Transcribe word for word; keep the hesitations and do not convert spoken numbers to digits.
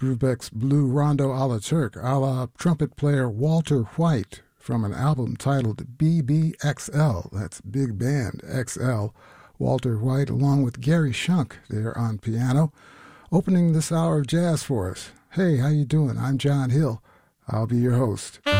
Brubeck's Blue Rondo a la Turk, a la trumpet player Walter White from an album titled B B X L. That's Big Band X L. Walter White along with Gary Shunk there on piano, opening this hour of jazz for us. Hey, how you doing? I'm John Hill. I'll be your host.